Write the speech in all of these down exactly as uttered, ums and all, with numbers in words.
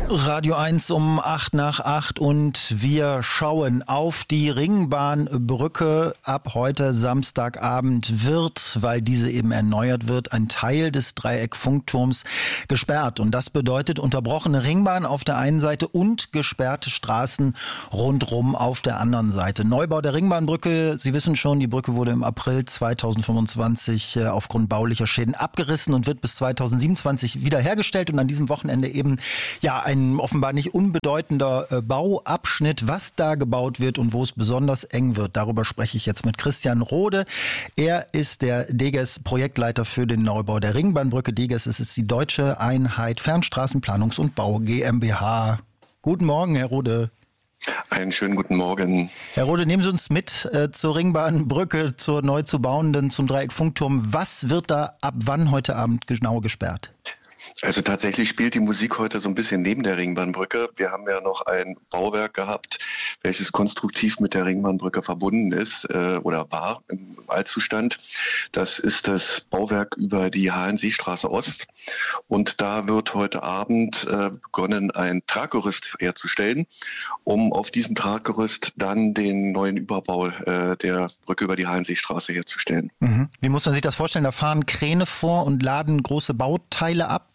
Radio eins um acht nach acht und wir schauen auf die Ringbahnbrücke. Ab heute Samstagabend wird, weil diese eben erneuert wird, ein Teil des Dreieck-Funkturms gesperrt. Und das bedeutet unterbrochene Ringbahn auf der einen Seite und gesperrte Straßen rundrum auf der anderen Seite. Neubau der Ringbahnbrücke. Sie wissen schon, die Brücke wurde im April zweitausendfünfundzwanzig aufgrund baulicher Schäden abgerissen und wird bis zweitausendsiebenundzwanzig wiederhergestellt. Und an diesem Wochenende eben ja ein Ein offenbar nicht unbedeutender äh, Bauabschnitt, was da gebaut wird und wo es besonders eng wird. Darüber spreche ich jetzt mit Christian Rode. Er ist der D G E S-Projektleiter für den Neubau der Ringbahnbrücke. D G E S, es ist die Deutsche Einheit Fernstraßenplanungs- und Bau GmbH. Guten Morgen, Herr Rode. Einen schönen guten Morgen. Herr Rode, nehmen Sie uns mit äh, zur Ringbahnbrücke, zur neu zu bauenden, zum Dreieck-Funkturm. Was wird da ab wann heute Abend genau gesperrt? Also tatsächlich spielt die Musik heute so ein bisschen neben der Ringbahnbrücke. Wir haben ja noch ein Bauwerk gehabt, welches konstruktiv mit der Ringbahnbrücke verbunden ist äh, oder war im Altzustand. Das ist das Bauwerk über die Hallenseestraße Ost. Und da wird heute Abend äh, begonnen, ein Traggerüst herzustellen, um auf diesem Traggerüst dann den neuen Überbau äh, der Brücke über die Hallenseestraße herzustellen. Mhm. Wie muss man sich das vorstellen? Da fahren Kräne vor und laden große Bauteile ab?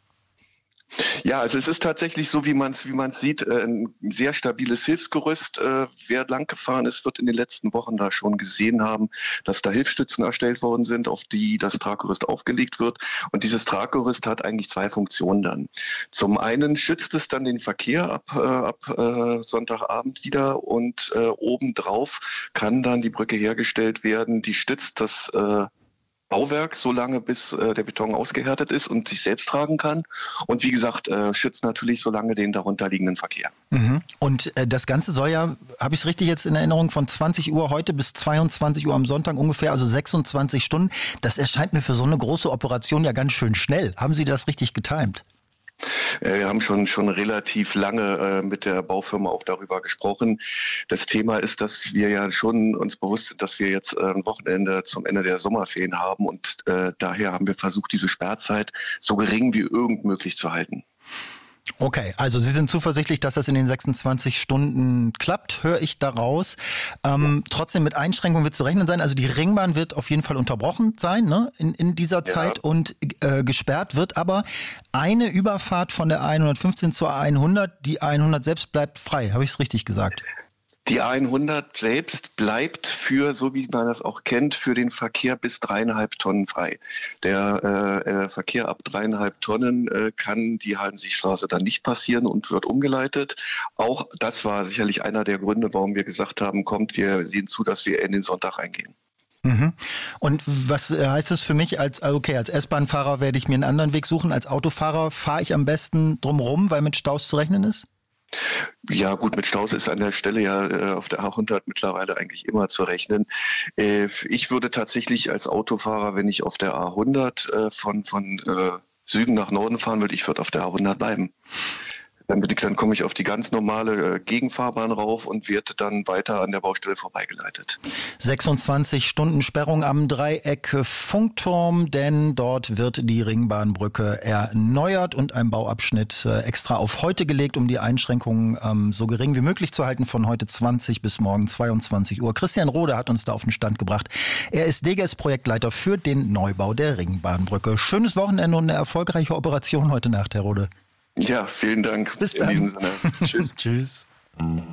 Ja, also es ist tatsächlich so, wie man es wie man es sieht, ein sehr stabiles Hilfsgerüst. Wer lang gefahren ist, wird in den letzten Wochen da schon gesehen haben, dass da Hilfsstützen erstellt worden sind, auf die das Traggerüst aufgelegt wird. Und dieses Traggerüst hat eigentlich zwei Funktionen dann. Zum einen schützt es dann den Verkehr ab, äh, ab äh, Sonntagabend wieder und äh, obendrauf kann dann die Brücke hergestellt werden, die stützt das äh, Bauwerk, so lange bis äh, der Beton ausgehärtet ist und sich selbst tragen kann. Und wie gesagt, äh, schützt natürlich so lange den darunterliegenden Verkehr. Mhm. Und äh, das Ganze soll ja, habe ich es richtig jetzt in Erinnerung, von zwanzig Uhr heute bis zweiundzwanzig Uhr am Sonntag ungefähr, also sechsundzwanzig Stunden. Das erscheint mir für so eine große Operation ja ganz schön schnell. Haben Sie das richtig getimt? Wir haben schon schon relativ lange äh, mit der Baufirma auch darüber gesprochen. Das Thema ist, dass wir ja schon uns bewusst sind, dass wir jetzt äh, ein Wochenende zum Ende der Sommerferien haben und äh, daher haben wir versucht, diese Sperrzeit so gering wie irgend möglich zu halten. Okay, also Sie sind zuversichtlich, dass das in den sechsundzwanzig Stunden klappt, höre ich daraus. Ähm, trotzdem mit Einschränkungen wird zu rechnen sein. Also die Ringbahn wird auf jeden Fall unterbrochen sein, ne, in, in dieser Zeit ja. und äh, gesperrt wird aber eine Überfahrt von der A hundertfünfzehn zur A hundert. Die A hundert selbst bleibt frei. Habe ich es richtig gesagt? Die A hundert selbst bleibt für, so wie man das auch kennt, für den Verkehr bis dreieinhalb Tonnen frei. Der äh, Verkehr ab dreieinhalb Tonnen äh, kann die Hallenseestraße dann nicht passieren und wird umgeleitet. Auch das war sicherlich einer der Gründe, warum wir gesagt haben, kommt, wir sehen zu, dass wir in den Sonntag reingehen. Mhm. Und was heißt es für mich als, okay, als S-Bahn-Fahrer werde ich mir einen anderen Weg suchen. Als Autofahrer fahre ich am besten drumherum, weil mit Staus zu rechnen ist? Ja gut, mit Staus ist an der Stelle ja äh, auf der A hundert mittlerweile eigentlich immer zu rechnen. Äh, ich würde tatsächlich als Autofahrer, wenn ich auf der A hundert äh, von, von äh, Süden nach Norden fahren würde, ich würde auf der A hundert bleiben. Dann, dann komme ich auf die ganz normale äh, Gegenfahrbahn rauf und werde dann weiter an der Baustelle vorbeigeleitet. sechsundzwanzig Stunden Sperrung am Dreieck-Funkturm, denn dort wird die Ringbahnbrücke erneuert und ein Bauabschnitt äh, extra auf heute gelegt, um die Einschränkungen ähm, so gering wie möglich zu halten, von heute zwanzig bis morgen zweiundzwanzig Uhr. Christian Rode hat uns da auf den Stand gebracht. Er ist D G E S-Projektleiter für den Neubau der Ringbahnbrücke. Schönes Wochenende und eine erfolgreiche Operation heute Nacht, Herr Rode. Ja, vielen Dank. Bis dann. In diesem Sinne. Tschüss. Tschüss.